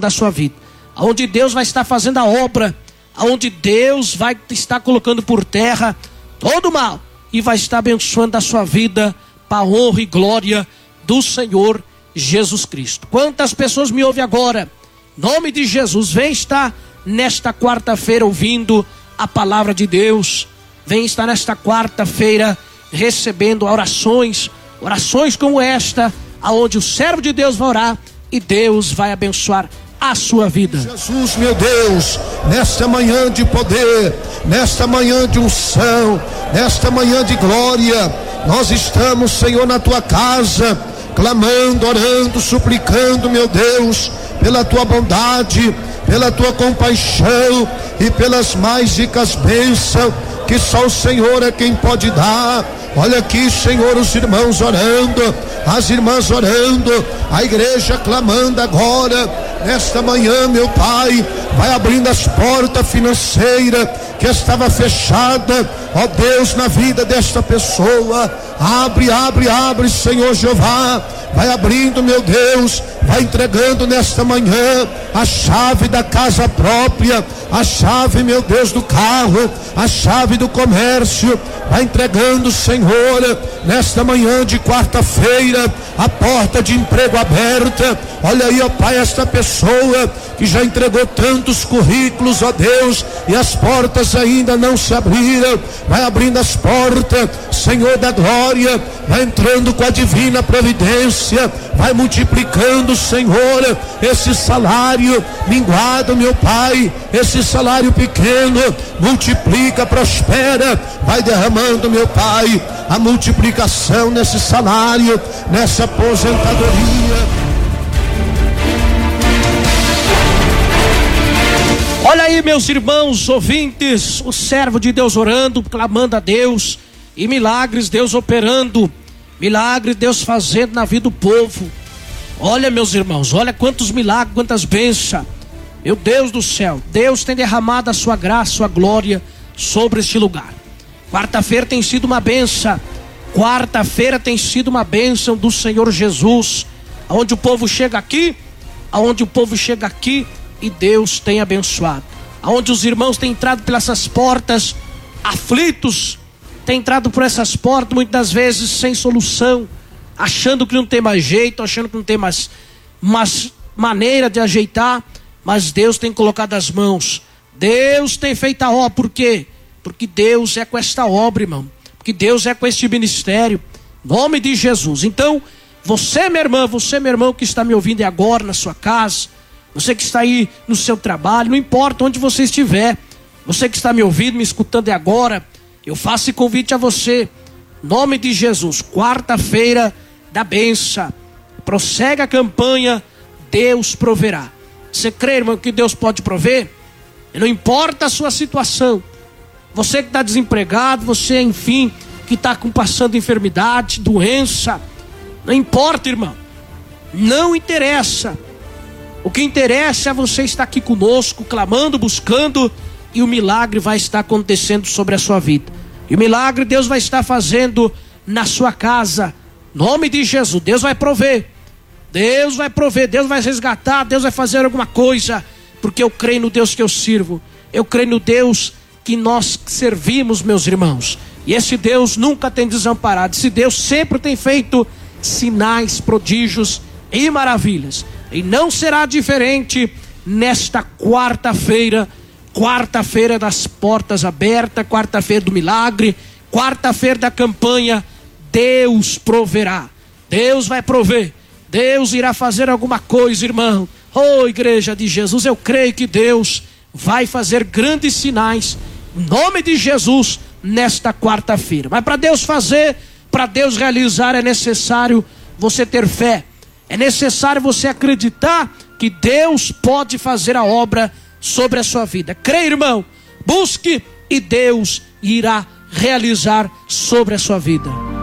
da sua vida, aonde Deus vai estar fazendo a obra, aonde Deus vai estar colocando por terra todo o mal e vai estar abençoando a sua vida para a honra e glória do Senhor Jesus Cristo. Quantas pessoas me ouvem agora? Em nome de Jesus, vem estar nesta quarta-feira ouvindo a palavra de Deus. Vem estar nesta quarta-feira recebendo orações como esta, aonde o servo de Deus vai orar e Deus vai abençoar a sua vida. Jesus, meu Deus, nesta manhã de poder, nesta manhã de unção, nesta manhã de glória, nós estamos, Senhor, na tua casa, clamando, orando, suplicando, meu Deus, pela tua bondade, pela tua compaixão e pelas mais ricas bênçãos que só o Senhor é quem pode dar. Olha aqui, Senhor, os irmãos orando, as irmãs orando, a igreja clamando agora, nesta manhã, meu Pai, vai abrindo as portas financeiras que estava fechada, ó Deus, na vida desta pessoa. Abre, abre, abre, Senhor Jeová, vai abrindo, meu Deus, vai entregando nesta manhã a chave da casa própria, a chave, meu Deus, do carro, a chave do comércio, vai entregando, Senhor, nesta manhã de quarta-feira, a porta de emprego aberta. Olha aí, ó Pai, esta pessoa que já entregou tantos currículos, ó Deus, e as portas ainda não se abriram, vai abrindo as portas, Senhor da glória, vai entrando com a divina providência, vai multiplicando, Senhor, esse salário minguado, meu Pai, esse salário pequeno, multiplica, prospera, vai derramando, meu Pai, a multiplicação nesse salário, nessa aposentadoria. Olha aí, meus irmãos ouvintes, o servo de Deus orando, clamando a Deus, e milagres Deus operando, milagres Deus fazendo na vida do povo. Olha, meus irmãos, olha quantos milagres, quantas bênçãos. Meu Deus do céu, Deus tem derramado a sua graça, a sua glória sobre este lugar. Quarta-feira tem sido uma bênção, quarta-feira tem sido uma bênção do Senhor Jesus, aonde o povo chega aqui, e Deus tem abençoado, aonde os irmãos têm entrado pelas essas portas aflitos, têm entrado por essas portas muitas vezes sem solução, achando que não tem mais jeito, achando que não tem mais maneira de ajeitar, mas Deus tem colocado as mãos, Deus tem feito a obra. Por quê? Porque Deus é com esta obra, irmão, porque Deus é com este ministério, em nome de Jesus. Então, você, minha irmã, você, meu irmão, que está me ouvindo agora na sua casa, você que está aí no seu trabalho, não importa onde você estiver, você que está me ouvindo, me escutando agora, eu faço esse convite a você, em nome de Jesus, quarta-feira da bênção, prossegue a campanha, Deus proverá. Você crê, irmão, que Deus pode prover? Não importa a sua situação, você que está desempregado, você, enfim, que está passando enfermidade, doença, não importa, irmão, não interessa. O que interessa é você estar aqui conosco, clamando, buscando, e o milagre vai estar acontecendo sobre a sua vida. E o milagre Deus vai estar fazendo na sua casa. Em nome de Jesus, Deus vai prover. Deus vai prover, Deus vai resgatar, Deus vai fazer alguma coisa. Porque eu creio no Deus que eu sirvo. Eu creio no Deus que nós servimos, meus irmãos. E esse Deus nunca tem desamparado. Esse Deus sempre tem feito sinais, prodígios e maravilhas. E não será diferente nesta quarta-feira, quarta-feira das portas abertas, quarta-feira do milagre, quarta-feira da campanha. Deus proverá, Deus vai prover, Deus irá fazer alguma coisa, irmão. Oh, igreja de Jesus, eu creio que Deus vai fazer grandes sinais, em nome de Jesus, nesta quarta-feira. Mas para Deus fazer, para Deus realizar, é necessário você ter fé. É necessário você acreditar que Deus pode fazer a obra sobre a sua vida. Creia, irmão, busque e Deus irá realizar sobre a sua vida.